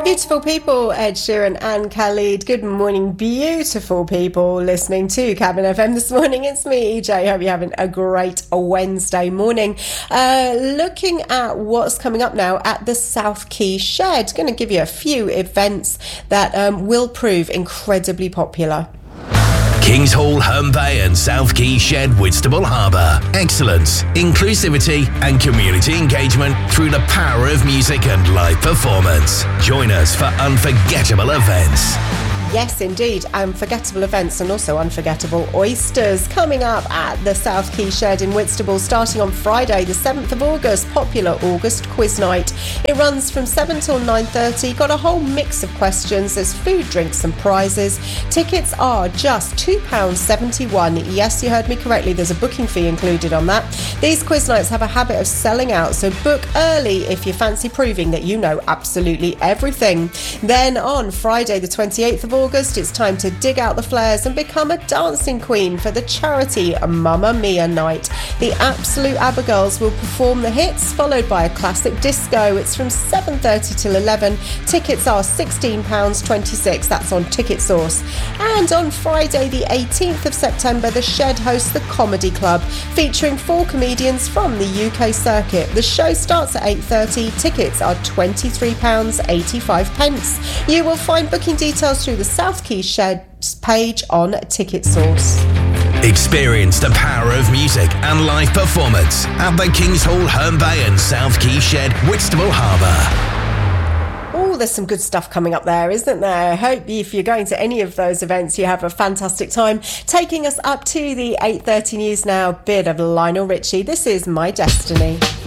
Beautiful people, Ed Sheeran and Khalid. Good morning, beautiful people listening to Cabin FM this morning. It's me, EJ. Hope you're having a great Wednesday morning. Looking at what's coming up now at the South Key Shed. Going to give you a few events that will prove incredibly popular. Kings Hall, Herne Bay and South Key Shed, Whitstable Harbour. Excellence, inclusivity and community engagement through the power of music and live performance. Join us for unforgettable events. Yes, indeed. Unforgettable events and also unforgettable oysters coming up at the South Key Shed in Whitstable starting on Friday, the 7th of August. Popular August quiz night. It runs from 7 till 9:30. Got a whole mix of questions. There's food, drinks and prizes. Tickets are just £2.71. Yes, you heard me correctly. There's a booking fee included on that. These quiz nights have a habit of selling out, so book early if you fancy proving that you know absolutely everything. Then on Friday, the 28th of August, it's time to dig out the flares and become a dancing queen for the charity Mamma Mia night. The Absolute Abigails will perform the hits, followed by a classic disco. It's from 7:30 till 11. Tickets are £16.26. That's on Ticket Source. And on Friday, the 18th of September, the Shed hosts the Comedy Club, featuring 4 comedians from the UK circuit. The show starts at 8:30. Tickets are £23.85. You will find booking details through the South Key Shed's page on Ticket Source. Experience the power of music and live performance at the Kings Hall, Herne Bay and South Key Shed, Whitstable Harbour. Oh, there's some good stuff coming up there, isn't there? I hope if you're going to any of those events, you have a fantastic time. Taking us up to the 8:30 news now, bit of Lionel Richie. This is My Destiny.